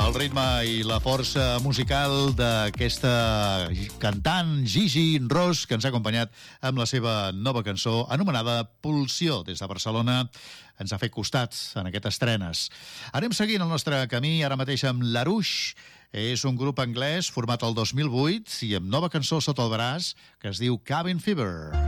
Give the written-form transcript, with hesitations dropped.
El ritme i la força musical d'aquesta cantant Gigi Ros, que ens ha acompanyat amb la seva nova cançó anomenada Pulsió. Des de Barcelona ens ha fet costats en aquestes estrenes. Anem seguint el nostre camí ara mateix amb Larouche. És un grup anglès format el 2008 i amb nova cançó sota el braç que es diu Cabin Fever.